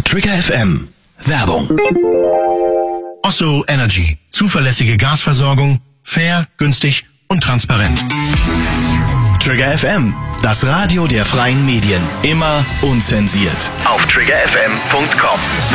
Trigger FM. Werbung. Osso Energy. Zuverlässige Gasversorgung. Fair, günstig und transparent. Trigger FM. Das Radio der freien Medien. Immer unzensiert. Auf triggerfm.com.